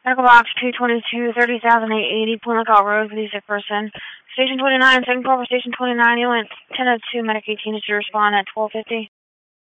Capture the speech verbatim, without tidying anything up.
Medical box two twenty-two, thirty thousand eight eighty, Point Lookout Road for the sick person. Station twenty-nine, second call for station twenty-nine, you went ten oh two, Medic eighteen is to respond at twelve fifty.